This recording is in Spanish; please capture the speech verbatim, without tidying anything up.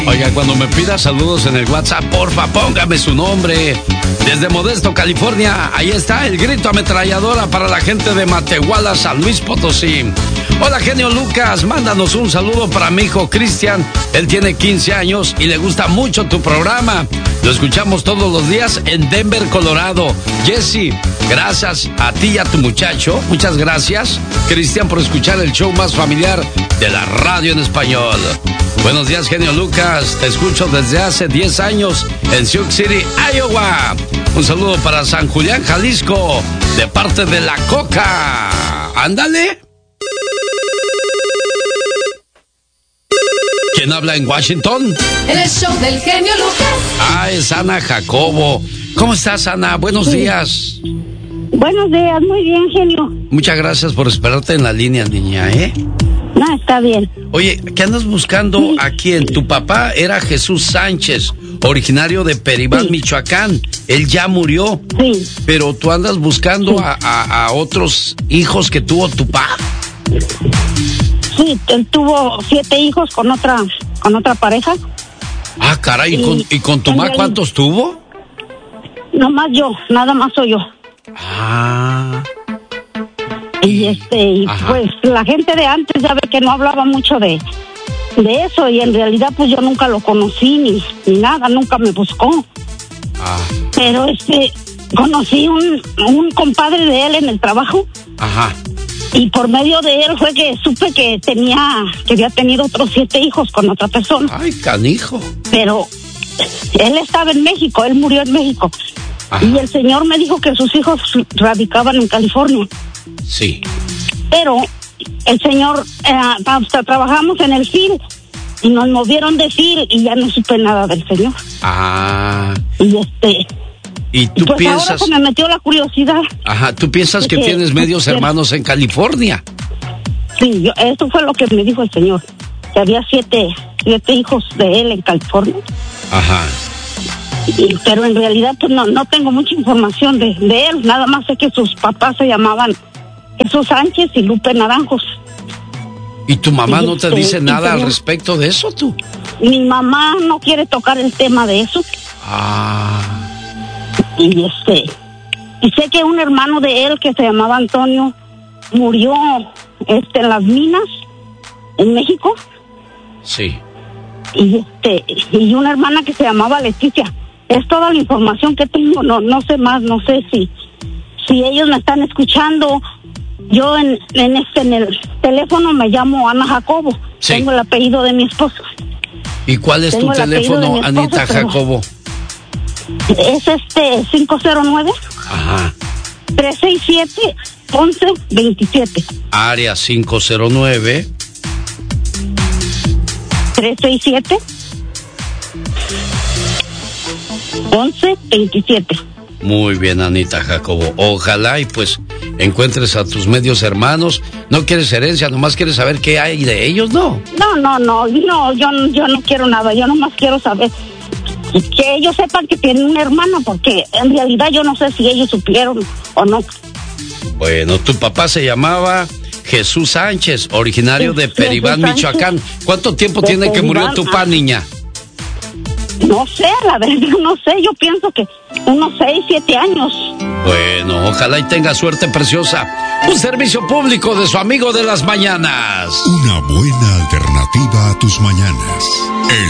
Oiga, cuando me pida saludos en el WhatsApp, porfa, póngame su nombre. Desde Modesto, California, ahí está el grito ametralladora para la gente de Matehuala, San Luis Potosí. Hola, genio Lucas, mándanos un saludo para mi hijo Cristian. Él tiene quince años y le gusta mucho tu programa. Lo escuchamos todos los días en Denver, Colorado. Jesse, gracias a ti y a tu muchacho. Muchas gracias, Cristian, por escuchar el show más familiar de la radio en español. Buenos días, genio Lucas. Te escucho desde hace diez años en Sioux City, Iowa. Un saludo para San Julián, Jalisco, de parte de La Coca. Ándale. ¿Quién habla en Washington? El show del genio Lucas. Ah, es Ana Jacobo. ¿Cómo estás, Ana? Buenos sí. días. Buenos días, muy bien, genio. Muchas gracias por esperarte en la línea, niña, ¿eh? No, está bien. Oye, ¿qué andas buscando sí. a quién? Tu papá era Jesús Sánchez, originario de Peribán, sí. Michoacán. Él ya murió. Sí. Pero tú andas buscando sí. a, a, a otros hijos que tuvo tu papá. Sí, él tuvo siete hijos con otra con otra pareja. Ah, caray, ¿y, y, con, ¿y con tu mamá cuántos tuvo? Nomás yo, nada más soy yo. Ah... Y este, y pues la gente de antes ya ve que no hablaba mucho de, de eso, y en realidad pues yo nunca lo conocí ni, ni nada, nunca me buscó. Ah. Pero este, conocí un, un compadre de él en el trabajo. Ajá. Y por medio de él fue que supe que tenía, que había tenido otros siete hijos con otra persona. Ay, canijo. Pero él estaba en México, él murió en México. Ajá. Y el señor me dijo que sus hijos radicaban en California. Sí. Pero el señor, eh, hasta trabajamos en el F I L y nos movieron de F I L y ya no supe nada del señor. Ah. Y este... ¿Y tú pues piensas? Ahora se me metió la curiosidad. Ajá, ¿tú piensas que, que tienes medios que, hermanos en California? Sí, yo, eso fue lo que me dijo el señor, que había siete, siete hijos de él en California. Ajá. Y, pero en realidad pues no, no tengo mucha información de, de él, nada más sé que sus papás se llamaban Jesús Sánchez y Lupe Naranjos. ¿Y tu mamá y no te este, dice nada señor, al respecto de eso, tú? Mi mamá no quiere tocar el tema de eso. Ah. Y este, y sé que un hermano de él que se llamaba Antonio murió este en las minas en México. Sí. Y este, y una hermana que se llamaba Leticia. Es toda la información que tengo, no, no sé más, no sé si, si ellos me están escuchando. Yo en, en este, en el teléfono me llamo Ana Jacobo. Sí. Tengo el apellido de mi esposo. ¿Y cuál es tengo tu teléfono, esposo, Anita Jacobo? Es este cinco cero nueve. Ajá. tres seis siete, once veintisiete. Área cinco cero nueve. tres seis siete, once veintisiete. Muy bien, Anita Jacobo. Ojalá y pues encuentres a tus medios hermanos. No quieres herencia, nomás quieres saber qué hay de ellos, ¿no? No, no, no, no, yo, yo no quiero nada. Yo nomás quiero saber que ellos sepan que tienen una hermana, porque en realidad yo no sé si ellos supieron o no. Bueno, tu papá se llamaba Jesús Sánchez, originario de Peribán, Michoacán. ¿Cuánto tiempo tiene que murió tu papá, niña? No sé, la verdad, no sé. Yo pienso que unos seis, siete años. Bueno, ojalá y tenga suerte, preciosa. Un servicio público de su amigo de las mañanas. Una buena alternativa a tus mañanas. El